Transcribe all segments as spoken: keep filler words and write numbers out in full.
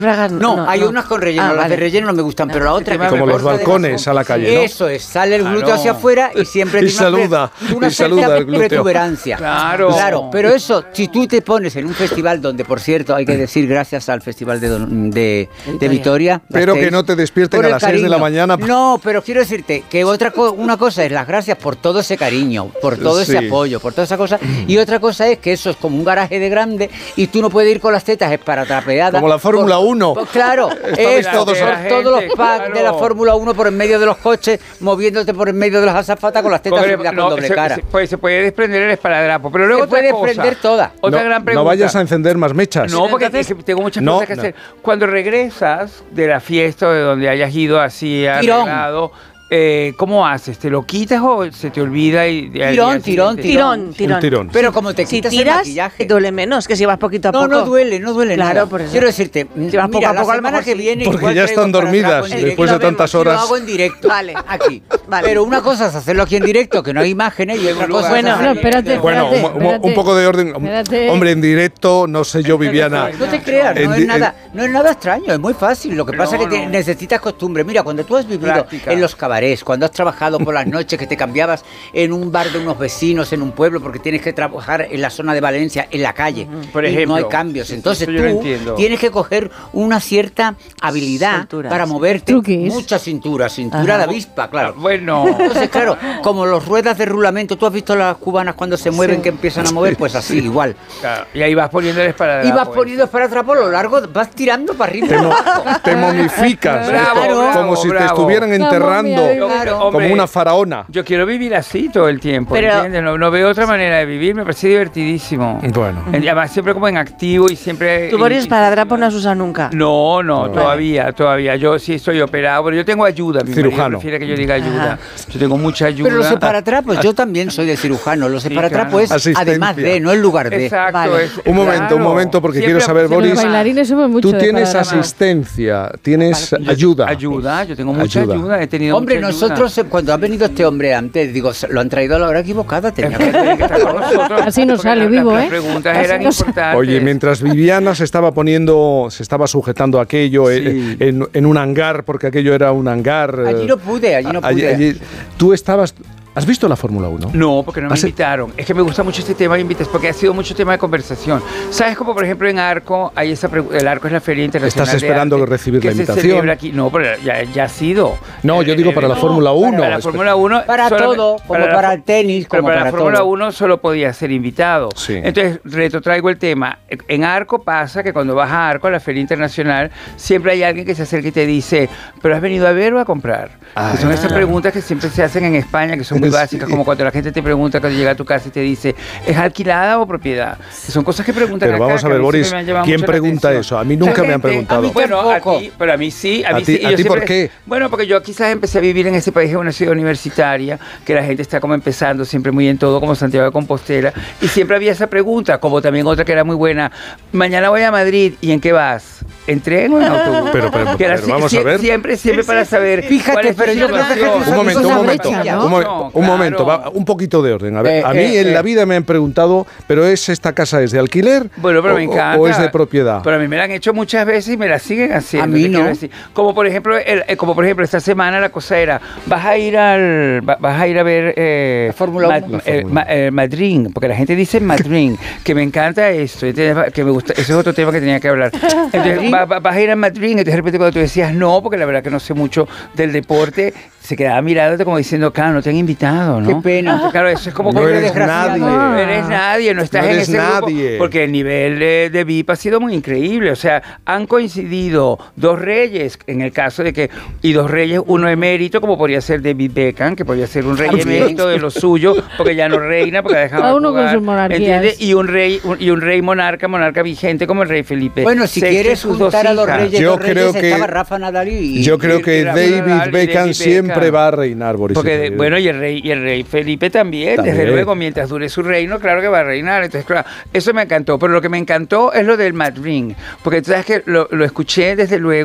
Bragas, no, no, hay no. unas con relleno, Ah, las vale. de relleno no me gustan, pero la otra... Como los balcones a la calle, ¿no? Eso es, sale el glúteo Claro. hacia afuera y siempre Y tiene una, saluda, pre- una y saluda cierta el glúteo. protuberancia. Claro. Claro, pero eso, si tú te pones en un festival donde, por cierto, hay que decir gracias al Festival de, Don- de, de Vitoria... Pero que Gasteiz, no te despierten por a el las seis de la cariño. mañana. No, pero quiero decirte que otra co- una cosa es las gracias por todo ese cariño, por todo Sí. ese apoyo, por toda esa cosa, y otra cosa es que eso es como un garaje de grande y tú no puedes ir con las tetas esparatrapeadas. Como la Fórmula Por- uno. por- Claro, Estabais eso, todos- por la todos los gente, packs claro. de la Fórmula uno por en medio de los coches, moviéndote por en medio de las azafatas con las tetas Coge- subidas no, con doble se, cara. se- pues se puede desprender el esparadrapo, pero luego Se puede otra cosa, desprender toda. Otra no, gran no pregunta. vayas a encender más mechas. No, porque Entonces- es que tengo muchas No, cosas que no. hacer. Cuando regresas de la fiesta o de donde hayas ido así Tirón. arreglado, eh, ¿cómo haces? ¿Te lo quitas o se te olvida? Y, y al Tirón, día tirón, siguiente- Tirón, tirón. Un tirón. Pero como te Si quitas el tiras, maquillaje... duele menos que si vas poquito a No, poco. no duele, no duele Claro, nada. por eso. Quiero decirte, Si vas poco mira, a poco, la a lo semana mejor que sí. viene... Porque igual ya traigo están para dormidas atrás en directo. después de Lo vemos. tantas Lo horas. hago en directo, Vale. aquí. Vale. Pero una cosa es hacerlo aquí en directo, que no hay imágenes, y otra cosa Bueno, es hacerlo no, espérate, en Bueno, Espérate, un, un- un espérate. poco de orden. Espérate. Hombre, en directo, no sé yo, Viviana. No te creas, no En es, di- nada, no es nada extraño, es muy fácil. Lo que pasa No, es que te- no. necesitas costumbre. Mira, cuando tú has vivido Práctica. en los cabarets, cuando has trabajado por las noches, que te cambiabas en un bar de unos vecinos, en un pueblo, porque tienes que trabajar en la zona de Valencia, en la calle, Por y ejemplo. no hay cambios. Sí, sí, Entonces eso yo lo tú entiendo. tienes que coger una cierta habilidad Soltura, para sí. moverte. Truquis. Mucha cintura, cintura de avispa, claro. Bueno. Entonces, claro, como los ruedas de rulamento, ¿tú has visto las cubanas cuando se mueven Sí. que empiezan a mover? Pues así, igual. Claro, y ahí vas poniendo el esparadrapo. Y vas ¿eh? poniendo para atrás por lo largo, vas tirando para arriba. Te, mo- te momificas, Bravo, es co- bravo, como si te bravo. estuvieran La enterrando, momia, claro. como Hombre, una faraona. Yo quiero vivir así todo el tiempo, Pero- ¿entiendes? No, no veo otra manera de vivir, me parece divertidísimo. Bueno. Y además siempre como en activo y siempre... Tú, Boris, esparadrapo no has usado nunca. No, no, No. todavía, todavía. Yo sí estoy operado, pero yo tengo ayuda. Mi Cirujano. marido prefiere que yo diga ayuda. Ajá. Yo tengo mucha ayuda. Pero los separatrapos, yo también soy de cirujano. Los separatrapos claro. es Asistencia. además de, no en lugar de. Exacto. Vale. es- Un momento, claro. un momento, porque Siempre- quiero saber, siempre Boris, Los más. bailarines somos mucho tú de tienes esparadrapo. asistencia, tienes Yo- ayuda. Ayuda, yo tengo mucha ayuda. Ayuda. he tenido Hombre, mucha ayuda. nosotros, eh, cuando ha venido este hombre antes, digo, se- lo han traído a la hora equivocada. Tenía Es que que tiene que estar con nosotros, Así no porque sale las- vivo, las ¿eh? preguntas Así eran no sale. importantes. Oye, mientras Viviana se estaba poniendo, se estaba sujetando aquello Sí. eh, en, en un hangar, porque aquello era un hangar. eh, Allí no pude, allí no allí- pude. allí- tú estabas. ¿Has visto la Fórmula uno? No, porque no me ¿Has- invitaron. Es que me gusta mucho este tema de invitas, porque ha sido mucho tema de conversación. ¿Sabes? Como por ejemplo en Arco, hay esa pregu- el Arco es la Feria Internacional ¿Estás de esperando Arte recibir que la se invitación? celebra aquí. No, pero ya, ya ha sido. No, yo digo para la Fórmula uno. Para la Espe- Fórmula uno. Para solamente- todo, como la para fu- el tenis, Pero como para, para la Fórmula todo. uno solo podía ser invitado. Sí. Entonces, retrotraigo el tema. En Arco pasa que cuando vas a Arco, a la Feria Internacional, siempre hay alguien que se acerca y te dice, ¿pero has venido a ver o a comprar? Ah. Que son esas preguntas que siempre se hacen en España, que son muy Sí. básicas, como cuando la gente te pregunta cuando llega a tu casa y te dice, ¿es alquilada o propiedad? Que son cosas que preguntan Pero acá, vamos a que ver, mí siempre Boris, me han llamado ¿quién mucho la pregunta atención. eso? A mí nunca La me han gente, preguntado. a mí, bueno, a tampoco. ti, pero a mí sí. A, ¿A mí ti- sí, y a yo ti por siempre- qué? Bueno, porque yo quizás empecé a vivir en ese país, en una ciudad universitaria, que la gente está como empezando siempre muy en todo, como Santiago de Compostela, y siempre había esa pregunta, como también otra que era muy buena, mañana voy a Madrid, ¿y en qué vas? ¿En tren o en autobús? Pero, pero, Que era pero así, vamos a sie- ver. Siempre, siempre para saber Fíjate, cuál es tu pero yo creo que situación. Jesús Un momento, un una momento, brecha, ¿no? un, mo- No, un claro. momento, va, un poquito de orden. A ver, Eh, a mí eh, en eh. la vida me han preguntado, ¿pero es esta casa es de alquiler? Bueno, pero o, me o- encanta. ¿O es de propiedad? Pero a mí me la han hecho muchas veces y me la siguen haciendo. A mí te no. quiero decir. Como por ejemplo, el- eh, como por ejemplo esta semana la cosa era, vas a ir al, va- vas a ir a ver eh, La Fórmula Ma- uno. eh, La Fórmula Ma- eh, Madrid, porque la gente dice Madrid, que me encanta esto, entonces, que me gusta, ese es otro tema que tenía que hablar. Entonces, va- va- vas a ir a Madrid, entonces de repente cuando tú decías no, porque la verdad que no sé mucho del deporte, se quedaba mirándote como diciendo, claro, no te han invitado, ¿no? Qué pena. Entonces, claro, eso es como No que eres desgraciado. nadie. no eres nadie, no estás No en eres ese grupo, nadie. porque el nivel de, de V I P ha sido muy increíble. O sea, han coincidido dos reyes, en el caso de que, y dos reyes, uno emérito, como podría ser David Beckham, que podría ser un rey También. emérito de lo suyo, porque ya no reina, porque ha dejado Cada de uno con jugar, sus monarquías. ¿entiendes? Y un rey, un- y un rey monarca, monarca vigente como el rey Felipe. Bueno, si sexto y quieres sus dos juntar a los hijas. reyes, Yo dos reyes, creo que- estaba Rafa Nadal y... Yo creo y- que y la- David Nadal y Beckham David siempre Beckham. va a reinar, Boris. Porque, Izaguirre. bueno, y el rey y el rey Felipe también, También. desde luego, mientras dure su reino, claro que va a reinar. Entonces, claro, eso me encantó. Pero lo que me encantó es lo del Madrid, porque tú sabes que lo, lo escuché desde luego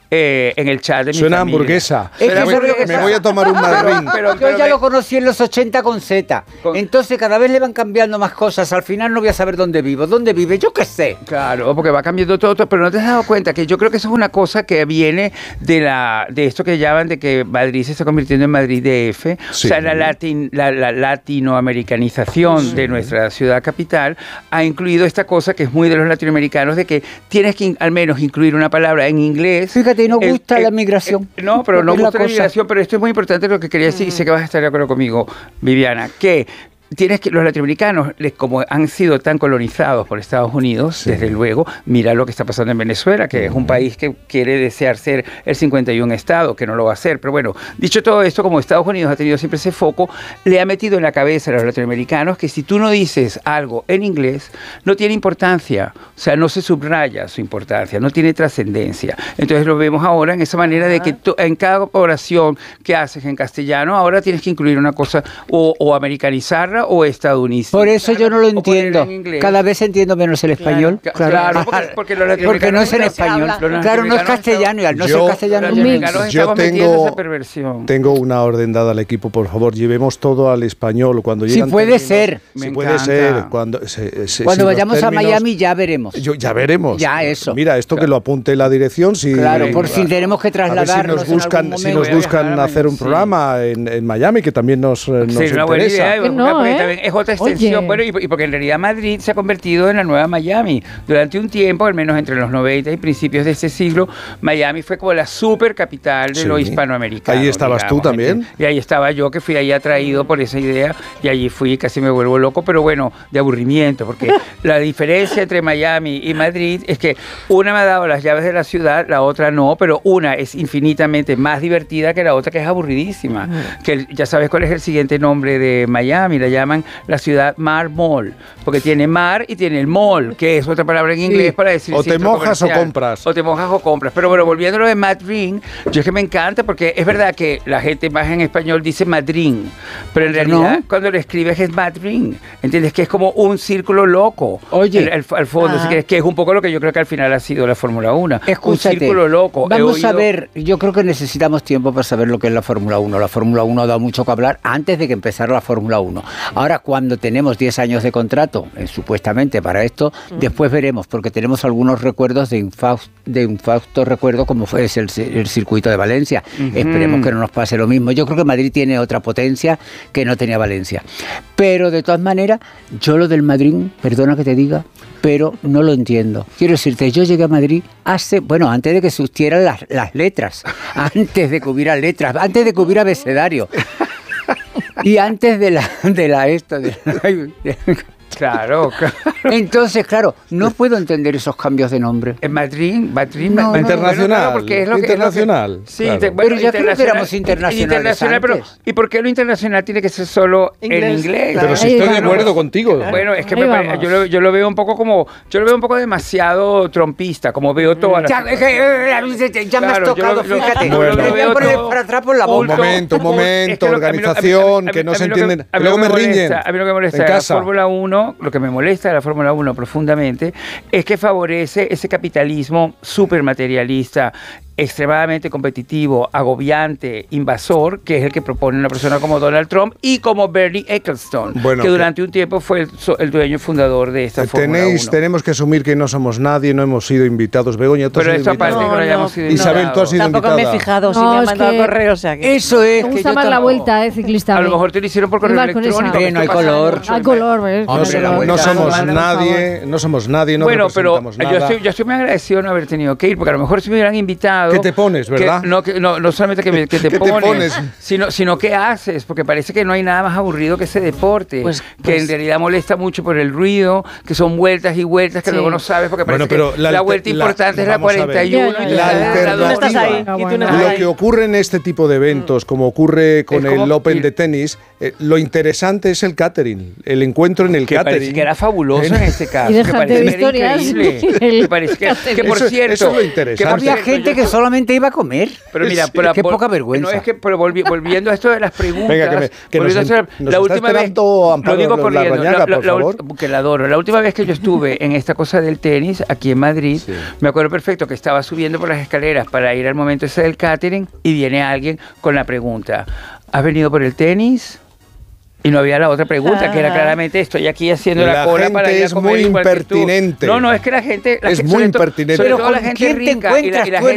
eh, en el chat de mi Suena familia. hamburguesa. Es que me, voy, hamburguesa. me voy a tomar un Madrid. Pero- Yo pero ya de- lo conocí en los ochenta con Z. Con- Entonces cada vez le van cambiando más cosas. Al final no voy a saber dónde vivo. ¿Dónde vive? Yo qué sé. Claro, porque va cambiando todo, todo, pero no te has dado cuenta que yo creo que eso es una cosa que viene de la de esto que llaman de que Madrid se está convirtiendo en Madrid D F, Sí. o sea, la, latin, la, la latinoamericanización de nuestra ciudad capital ha incluido esta cosa que es muy de los latinoamericanos, de que tienes que in- al menos incluir una palabra en inglés. Fíjate, y no El- gusta el- la migración. el- no, pero no Es la gusta la cosa. migración, pero esto es muy importante lo que quería decir, y sé que vas a estar de acuerdo conmigo, Viviana, que tienes que los latinoamericanos, les- como han sido tan colonizados por Estados Unidos, Sí. desde luego, mira lo que está pasando en Venezuela, que es un país que quiere desear ser el cincuenta y un estado, que no lo va a ser. Pero bueno, dicho todo esto, como Estados Unidos ha tenido siempre ese foco, le ha metido en la cabeza a los latinoamericanos que si tú no dices algo en inglés, no tiene importancia, o sea, no se subraya su importancia, no tiene trascendencia. Entonces lo vemos ahora en esa manera de que tú- en cada oración que haces en castellano, ahora tienes que incluir una cosa o, o americanizarla o estadounidense. Por eso yo no lo O ponerla entiendo. en inglés. Cada vez entiendo menos el español. Ca- claro, porque- porque los Porque no es en latinoamericanos- español. los Claro, no es latinoamericanos castellano y al no Yo- ser castellano Los es mix. latinoamericanos Yo estamos metidos en tengo, esa perversión. tengo una orden dada al equipo, por favor, llevemos todo al español. Cuando Sí, llegan puede términos- ser. Me Sí, puede encanta. ser. Cuando, se- se- Cuando si los vayamos a términos- Miami ya veremos. Yo- ya veremos. Ya, eso. Mira, esto que lo apunte la dirección. Si, Claro, por a- si tenemos que a ver si trasladarnos nos en buscan, algún si momento. nos Voy a buscan viajar a hacer un Miami, sí. programa en, en Miami, que también nos, eh, nos Sí, es una buena interesa. idea, Que no, porque ¿eh? también es otra extensión. Oye. Bueno, y, y porque en realidad Madrid se ha convertido en la nueva Miami. Durante un tiempo, al menos entre los noventa y principios de este siglo, Miami fue como la super capital de Sí. lo hispanoamericano. Ahí estabas tú también. Y ahí estaba yo, que fui ahí atraído por esa idea, y allí fui, casi me vuelvo loco, pero bueno, de aburrimiento, porque la diferencia entre Miami y Madrid es que una me ha dado las llaves de la ciudad, la otra no, pero una es infinitamente más divertida que la otra, que es aburridísima. Que el- ya sabes cuál es el siguiente nombre de Miami, la llaman la ciudad Mar Mall, porque tiene mar y tiene el mall, que es otra palabra en inglés para decir O te centro mojas o comercial. compras. O te mojas o compras. Pero bueno, volviendo a lo de Madrid, yo es que me encanta porque es verdad que la gente más en español dice Madrid, pero en realidad No. cuando lo escribes es Madrid, ¿entiendes? Que es como un círculo loco. Oye. El- el- al fondo, Ah. si quieres, que es un poco lo que yo creo que al final ha sido la Fórmula uno. Escúchate, Un círculo loco. He vamos a oído- ver, yo creo que necesitamos tiempo para saber lo que es la Fórmula uno. La Fórmula uno ha dado mucho que hablar antes de que empezara la Fórmula uno. Ahora, cuando tenemos diez años de contrato, eh, supuestamente para esto, después veremos, porque tenemos algunos recuerdos de infausto, de infausto recuerdo, como fue el, el circuito de Valencia. Esperemos que no nos pase lo mismo. Yo creo que Madrid tiene otra potencia que no tenía Valencia. Pero de todas maneras, yo lo del Madrid, perdona que te diga, pero no lo entiendo. Quiero decirte, yo llegué a Madrid hace, bueno, antes de que existieran las, las letras, antes de que hubiera letras, antes de que hubiera abecedario. Y antes de la, de la esto, de la- Claro, claro. Entonces, claro, no puedo entender esos cambios de nombre. En Madrid, Madrid, No, Ma- no, internacional, bueno, claro, porque es lo que- es lo que- internacional, sí, claro. te- bueno, Pero ya creo que internacional- éramos internacionales internacional, pero antes. ¿y por qué lo internacional tiene que ser solo en Inglés, inglés? claro. Pero si Ahí estoy de vamos. acuerdo contigo. Bueno, es que Ahí me pare- vamos. yo, lo, yo lo veo un poco como, yo lo veo un poco demasiado trompista, como veo todas las... Ya, es que, eh, ya me has Claro, yo tocado, lo- lo- fíjate. Bueno. Te voy a lo poner todo para atrás por la Un boca. momento, un Es que momento, lo- a mí lo- a mí- a mí- organización, a mí- que no a se mí lo que- entienden. a mí Luego lo que me molesta- riñen. A mí lo que me molesta En de la casa. Fórmula uno, lo que me molesta de la Fórmula uno profundamente, es que favorece ese capitalismo súper materialista, extremadamente competitivo, agobiante, invasor, que es el que propone una persona como Donald Trump y como Bernie Ecclestone, Bueno, que que- durante un tiempo fue el, so- el dueño fundador de esta Fórmula Tenéis, uno. tenemos que asumir que no somos nadie, no hemos sido invitados. Begoña, tú has Pero sido esto aparte invitada. que no No, hayamos no. sido Isabel, tú has sido Tampoco me he invitada. fijado, si No, me han es mandado que- correo, o sea que... Eso es. Me que gusta yo más la tampoco- vuelta, eh, ciclista. A lo B. mejor te lo hicieron por correo Iba con esa. electrónico. Hombre, no hay esto pasa color. mucho. Al color, ¿ves? No, Hombre, so- la no vuelta, somos manda, por nadie, no somos nadie, no Bueno, pero representamos yo nada. estoy, yo estoy muy agradecido de no haber tenido que ir, porque a lo mejor si me hubieran invitado... ¿Qué te pones, verdad? que- no, que, no, no solamente que, me, que te ¿Qué te pones, pones? Sino, sino qué haces, porque parece que no hay nada más aburrido que ese deporte, Pues- que pues- en realidad molesta mucho por el ruido, que son vueltas y vueltas que Sí. luego no sabes, porque Bueno, parece pero que la la, alter- vuelta la- importante es la vamos a ver. cuarenta y uno. Ya, ya, y ya. la- La la- Tú no estás alternativa. ahí, Ah, y tú no bueno. estás Lo ahí. que ocurre en este tipo de eventos, como ocurre con Es como el Open ir- de tenis, eh, lo interesante es el catering, el encuentro en el que parece catering. que era fabuloso en este caso. Y que déjate parece de que era historias. increíble. El Que parece que, que por Eso- cierto, eso es lo que por interesante. Había cierto, gente yo que estuve- solamente iba a comer. Pero mira, Sí, pero, qué vol- poca vergüenza. No, es que, pero volvi- volviendo a esto de las preguntas. Venga, que me- que volviendo nos a esto- en- nos la está última vez. esperando Amparo Lo digo corriendo. Larrañaga, por la, favor. ult- que la adoro. La última vez que yo estuve en esta cosa del tenis, aquí en Madrid, Sí. me acuerdo perfecto que estaba subiendo por las escaleras para ir al momento ese del catering y viene alguien con la pregunta: ¿has venido por el tenis? Y no había la otra pregunta, que era Ajá. claramente, estoy aquí haciendo la, La cola para gente ir a es comer muy igual que tú. impertinente. No, no, es que la gente... La Es gente- muy sobre to- impertinente. Sobre Pero todo la ¿con gente quién te rica y la, encuentras y la tú en